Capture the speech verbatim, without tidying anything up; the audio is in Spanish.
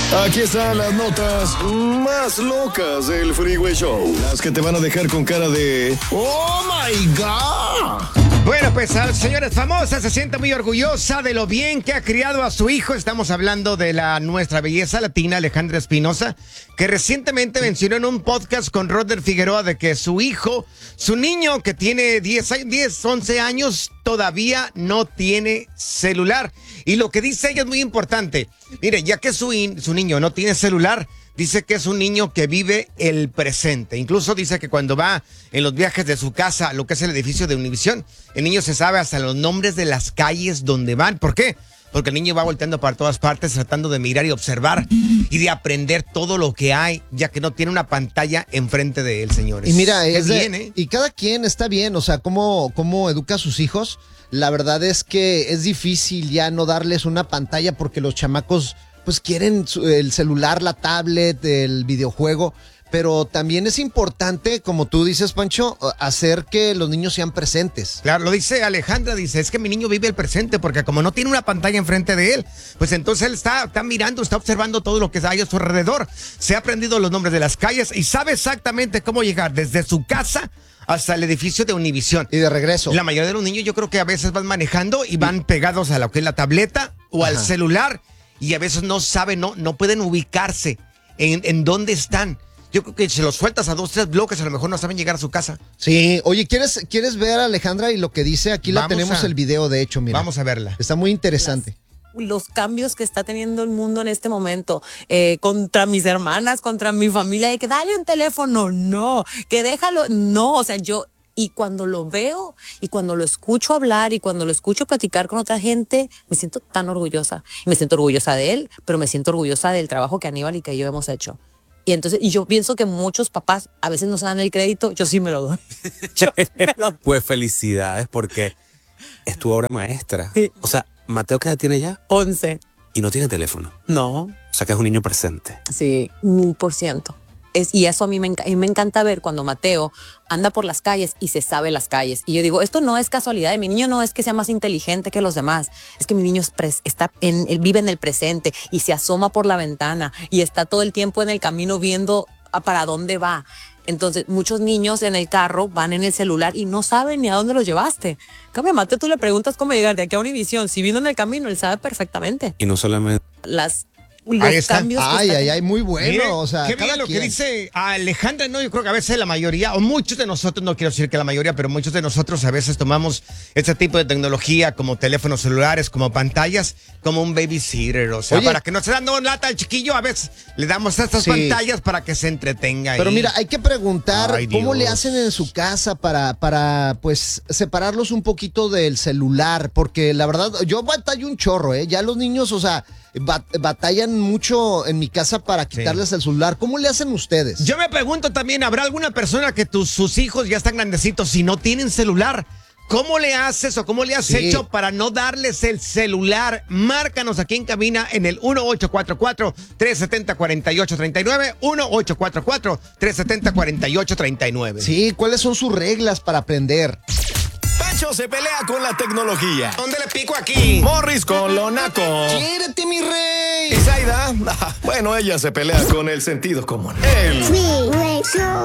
Aquí están las notas más locas del Freeway Show. Las que te van a dejar con cara de ¡Oh, my God! Bueno, pues, señores famosa se siente muy orgullosa de lo bien que ha criado a su hijo. Estamos hablando de la nuestra belleza latina, Alejandra Espinosa, que recientemente mencionó en un podcast con Roder Figueroa de que su hijo, su niño que tiene diez, once años, todavía no tiene celular. Y lo que dice ella es muy importante. Mire, ya que su, in, su niño no tiene celular, dice que es un niño que vive el presente. Incluso dice que cuando va en los viajes de su casa, lo que es el edificio de Univisión, el niño se sabe hasta los nombres de las calles donde van. ¿Por qué? Porque el niño va volteando para todas partes, tratando de mirar y observar y de aprender todo lo que hay, ya que no tiene una pantalla enfrente de él, señores. Y mira, es de, bien, ¿eh? Y cada quien está bien, o sea, cómo, cómo educa a sus hijos. La verdad es que es difícil ya no darles una pantalla porque los chamacos pues quieren el celular, la tablet, el videojuego, pero también es importante, como tú dices, Pancho, hacer que los niños sean presentes. Claro, lo dice Alejandra, dice, es que mi niño vive el presente porque como no tiene una pantalla enfrente de él, pues entonces él está, está mirando, está observando todo lo que hay a su alrededor. Se ha aprendido los nombres de las calles y sabe exactamente cómo llegar desde su casa hasta el edificio de Univisión. Y de regreso. La mayoría de los niños yo creo que a veces van manejando y van pegados a lo que es la tableta o Ajá. al celular y a veces no saben, no, no pueden ubicarse en, en dónde están. Yo creo que si los sueltas a dos, tres bloques, a lo mejor no saben llegar a su casa. Sí, oye, ¿quieres, ¿quieres ver a Alejandra y lo que dice? Aquí la Vamos tenemos a, el video, de hecho, mira. Vamos a verla. Está muy interesante. Las, los cambios que está teniendo el mundo en este momento, eh, contra mis hermanas, contra mi familia, de que dale un teléfono, no, que déjalo, no, o sea, yo... Y cuando lo veo y cuando lo escucho hablar y cuando lo escucho platicar con otra gente, me siento tan orgullosa. Me siento orgullosa de él, pero me siento orgullosa del trabajo que Aníbal y que yo hemos hecho. Y entonces, y yo pienso que muchos papás a veces no se dan el crédito, yo sí me lo doy. Yo me lo doy. Pues felicidades, porque es tu obra maestra. Sí. O sea, ¿Mateo qué edad tiene ya? once. Y no tiene teléfono. No. O sea, que es un niño presente. Sí, mil por ciento. Es, y eso a mí, me, a mí me encanta ver cuando Mateo anda por las calles y se sabe las calles. Y yo digo, esto no es casualidad. Mi niño no es que sea más inteligente que los demás. Es que mi niño es pres, está en, él vive en el presente y se asoma por la ventana y está todo el tiempo en el camino viendo a para dónde va. Entonces, muchos niños en el carro van en el celular y no saben ni a dónde los llevaste. Cambia, Mateo, tú le preguntas cómo llegar de aquí a Univisión. Si vino en el camino, él sabe perfectamente. Y no solamente... Las... Los ahí está. Cambios ay, ay, ay, muy bueno. Mire, o sea, qué bien lo quien. que dice Alejandra, no, yo creo que a veces la mayoría, o muchos de nosotros, no quiero decir que la mayoría, pero muchos de nosotros a veces tomamos este tipo de tecnología como teléfonos celulares, como pantallas, como un babysitter. O sea, Oye, para que no se dando lata al chiquillo, a veces le damos estas sí. pantallas para que se entretenga. Pero ahí. mira, hay que preguntar ay, cómo Dios. le hacen en su casa para, para, pues, separarlos un poquito del celular, porque la verdad, yo batallo un chorro, ¿eh? Ya los niños, o sea, batallan mucho en mi casa para quitarles sí. el celular. ¿Cómo le hacen ustedes? Yo me pregunto también, ¿habrá alguna persona que tus, sus hijos ya están grandecitos y no tienen celular? ¿Cómo le haces o cómo le has sí. hecho para no darles el celular? Márcanos aquí en cabina en el uno ocho cuatro cuatro, tres siete cero, cuatro ocho tres nueve, uno ocho cuatro cuatro, tres siete cero, cuatro ocho tres nueve. Sí, ¿cuáles son sus reglas para aprender? Pancho se pelea con la tecnología. ¿Dónde le pico aquí? Morris con lo naco. ¡Quiérete, mi rey! Y Zaida, bueno, ella se pelea con el sentido común. El Freeway Show.